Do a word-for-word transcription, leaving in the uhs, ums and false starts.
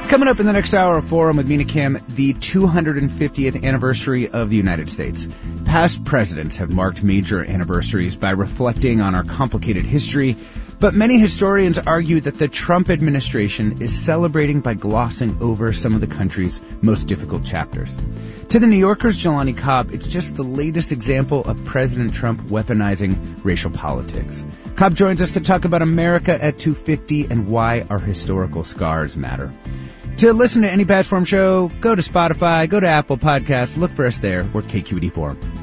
Coming up in the next hour of Forum with Mina Kim, the two hundred fiftieth anniversary of the United States. Past presidents have marked major anniversaries by reflecting on our complicated history, but many historians argue that the Trump administration is celebrating by glossing over some of the country's most difficult chapters. To the New Yorker's Jelani Cobb, it's just the latest example of President Trump weaponizing racial politics. Cobb joins us to talk about America at two fifty and why our historical scars matter. To listen to any past Forum show, go to Spotify, go to Apple Podcasts, look for us there. We're K Q E D Forum.